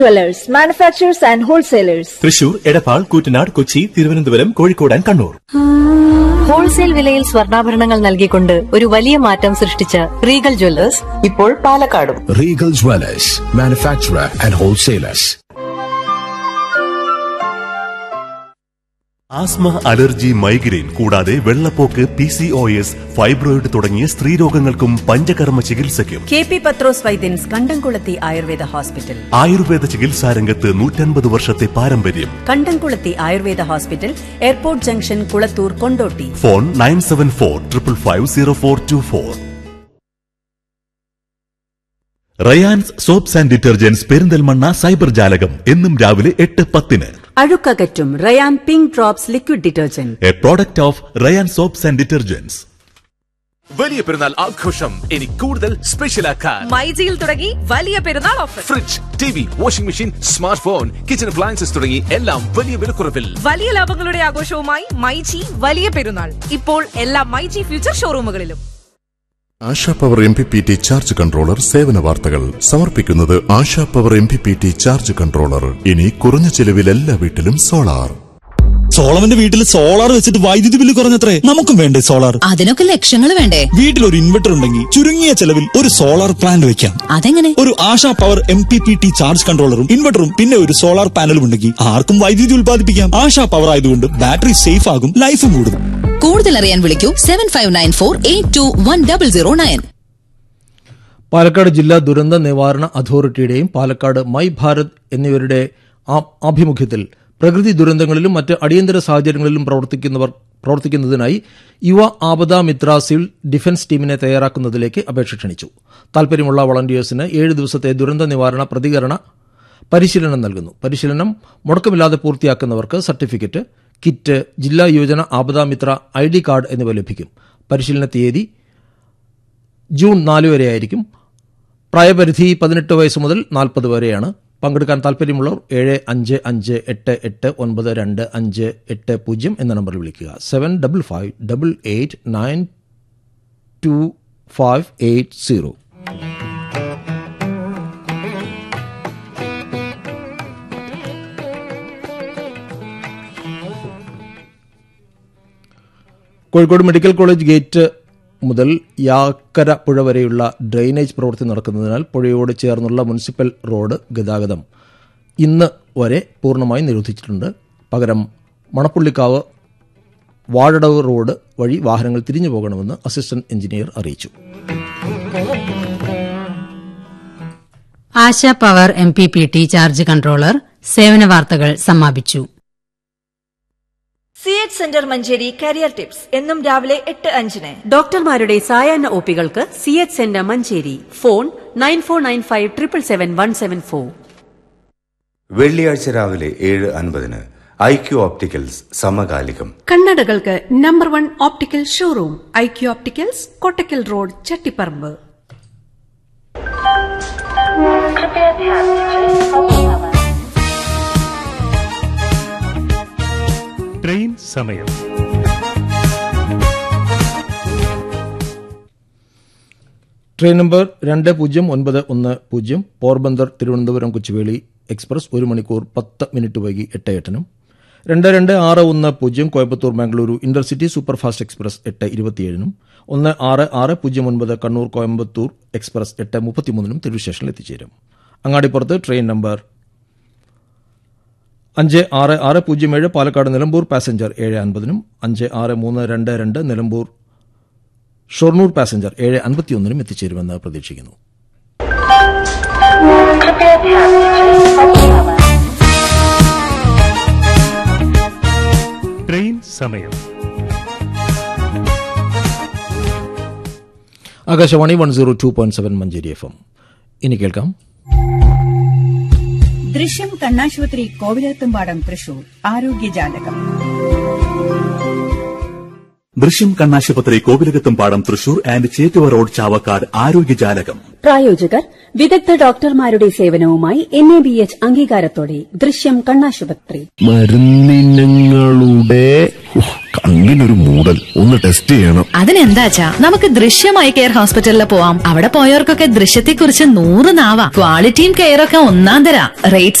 Dwellers, manufacturers and wholesalers. Thrissur, Edappal, Koottanad, Kochi, Thiruvananthapuram, Kozhikode and Kannur. Wholesale വിലയിൽ സ്വർണ്ണാഭരണങ്ങൾ നൽകിക്കൊണ്ട് ഒരു വലിയ മാറ്റം സൃഷ്ടിച്ച റീഗൽ ജ്വല്ലേഴ്സ് ഇപ്പോൾ പാലക്കാടും. Regal Jewellers, manufacturer and wholesalers. Asthma, allergy, migraine കൂടാതെ വെള്ളപ്പോക്ക്, PCOS, ഫൈബ്രോയിഡ് തുടങ്ങിയ സ്ത്രീരോഗങ്ങൾക്കും പഞ്ചകർമ്മ ചികിത്സയ്ക്കും KP പത്രോസ് വൈദ്യൻസ് കണ്ടംകുളത്തി ആയുർവേദ ഹോസ്പിറ്റൽ. ആയുർവേദ ചികിത്സാരംഗത്ത് 150 വർഷത്തെ പാരമ്പര്യം. കണ്ടംകുളത്തി Ayurveda hospital, airport junction, Kulathur, Kondotty. Phone 9745550424. Rayan's soaps and detergents Perinthalmanna cyber ജാലകം എന്നും രാവിലെ 8:10. അഴുക്കകറ്റും Ryan pink drops liquid detergent, A product of Ryan soaps and detergents. വലിയ പെരുന്നാൾ ആഘോഷം ഇനി കൂടുതൽ സ്പെഷ്യലാക്കാൻ മൈജിയിൽ തുടങ്ങി വലിയ പെരുന്നാൾ offer. Fridge, TV, washing machine, smart phone, kitchen appliances തുടങ്ങി എല്ലാം വലിയ വിലക്കുറവിൽ. വലിയ ലാഭങ്ങളുടെ ആഘോഷവുമായി മൈജി വലിയ പെരുന്നാൾ ഇപ്പോൾ എല്ലാ myG future ഷോറൂമുകളിലും. ASHA power MPPT charge controller സേവന വാർത്തകൾ സമർപ്പിക്കുന്നത് ASHA power MPPT charge controller. ഇനി കുറഞ്ഞ ചെലവിൽ എല്ലാ വീട്ടിലും സോളാർ. സോളമന്റെ വീട്ടിൽ സോളാർ വെച്ചിട്ട് വൈദ്യുതി ബില്ല് കുറഞ്ഞത്രേ. നമുക്കും വേണ്ടേ സോളാർ? അതിനൊക്കെ ലക്ഷങ്ങൾ വേണ്ടേ? വീട്ടിൽ ഒരു ഇൻവെർട്ടർ ഉണ്ടെങ്കിൽ ചുരുങ്ങിയ ചെലവിൽ ഒരു സോളാർ പ്ലാന്റ് വെക്കാം. അതെങ്ങനെ? ഒരു ആശാ പവർ MPPT ചാർജ് കൺട്രോളറും ഇൻവെർട്ടറും പിന്നെ ഒരു സോളാർ പാനലും ഉണ്ടെങ്കിൽ ആർക്കും വൈദ്യുതി ഉൽപ്പാദിപ്പിക്കാം. ആശാ പവർ ആയതുകൊണ്ട് ബാറ്ററി സേഫ് ആകും, ലൈഫും കൂടും. കൂടുതൽ അറിയാൻ വിളിക്കൂ 7594821009. പാലക്കാട് ജില്ലാ ദുരന്ത നിവാരണ അതോറിറ്റിയുടെയും പാലക്കാട് മൈ ഭാരത് എന്നിവരുടെ ആഭിമുഖ്യത്തിൽ പ്രകൃതി ദുരന്തങ്ങളിലും മറ്റ് അടിയന്തര സാഹചര്യങ്ങളിലും പ്രവർത്തിക്കുന്നതിനായി യുവ ആപദ മിത്ര സിവിൽ ഡിഫൻസ് ടീമിനെ തയ്യാറാക്കുന്നതിലേക്ക് അപേക്ഷ ക്ഷണിച്ചു. താൽപര്യമുള്ള വളണ്ടിയേഴ്സിന് 7 ദിവസത്തെ ദുരന്ത നിവാരണ പ്രതികരണ പരിശീലനം നൽകുന്നു. പരിശീലനം മുടക്കമില്ലാതെ പൂർത്തിയാക്കുന്നവർക്ക് സർട്ടിഫിക്കറ്റ്, കിറ്റ്, ജില്ലാ യുവജന ആപദാ മിത്ര ID കാർഡ് എന്നിവ ലഭിക്കും. പരിശീലന തീയതി ജൂൺ 4 വരെയായിരിക്കും. പ്രായപരിധി 18 വയസ്സ് മുതൽ 40 വരെയാണ്. പങ്കെടുക്കാൻ താൽപര്യമുള്ളവർ 7558892580 എന്ന നമ്പറിൽ വിളിക്കുക. 7558922580. കോഴിക്കോട് മെഡിക്കൽ കോളേജ് ഗേറ്റ് മുതൽ യാക്കര പുഴ വരെയുള്ള ഡ്രെയിനേജ് പ്രവൃത്തി നടക്കുന്നതിനാൽ പുഴയോട് ചേർന്നുള്ള മുനിസിപ്പൽ റോഡ് ഗതാഗതം ഇന്ന് വരെ പൂർണ്ണമായി നിരോധിച്ചിട്ടുണ്ട്. പകരം മണപ്പുള്ളിക്കാവ് വാഴടവ് റോഡ് വഴി വാഹനങ്ങൾ തിരിഞ്ഞു പോകണമെന്ന് അസിസ്റ്റന്റ് എഞ്ചിനീയർ അറിയിച്ചു. ASHA power MPPT charge controller സേവന വാർത്തകൾ സമാപിച്ചു. CH centre Manjeri career tips എന്നും രാവിലെ 8:05. ഡോക്ടർമാരുടെ സായാഹ്ന ഒപികൾക്ക് CH സെന്റർ മഞ്ചേരി. ഫോൺ 9495777174. വെള്ളിയാഴ്ച രാവിലെ 7:50 IQ ഓപ്റ്റിക്കൽസ് സമകാലികം. കണ്ണടകൾക്ക് number 1 optical showroom IQ opticals, Kottakkal road, Chattiparamba. Train സമയം. Train number 209010 Porbandar Thiruvananthapuram Kochuveli express 1 മണിക്കൂർ 10 മിനിറ്റ് വൈകി 8:08. 226110 Coimbatore Mangaluru intercity superfast express 8:27. 166009 Kannur Coimbatore express 8:33 Tirur സ്റ്റേഷനിൽ എത്തിച്ചേരും. അങ്ങാടിപ്പുറത്ത് train number 56607 Palakkad Nilambur passenger 7:50. 56322 Nilambur Shoranur passenger 7:51 എത്തിച്ചേരുമെന്ന് പ്രതീക്ഷിക്കുന്നു. ട്രെയിൻ സമയം. ആകാശവാണി 102.7 മഞ്ചേരി FM. ഇനി കേൾക്കാം ദൃശ്യം കണ്ണാശുപത്രി കോവിലത്തുംപാടം തൃശൂർ ആരോഗ്യജാലകം. ദൃശ്യം കണ്ണാശുപത്രി കോവിലകത്തും പാടം തൃശൂർ ആൻഡ് ചേറ്റുവ റോഡ് ചാവക്കാട് ആരോഗ്യജാലകം. പ്രായോജകർ വിദഗ്ധ ഡോക്ടർമാരുടെ സേവനവുമായി NABH അംഗീകാരത്തോടെ ദൃശ്യം കണ്ണാശുപത്രി. മരുന്നിനങ്ങളുടെ കണ്ണിനൊരു മൂടൽ, ഒന്ന് ടെസ്റ്റ് ചെയ്യണം. അതിനെന്താച്ചാ നമുക്ക് ദൃശ്യമായി കെയർ ഹോസ്പിറ്റലിൽ പോവാം. അവിടെ പോയവർക്കൊക്കെ ദൃശ്യത്തെക്കുറിച്ച് 100 നാവാ. ക്വാളിറ്റിയും കെയറൊക്കെ ഒന്നാം തരാ. റേറ്റ്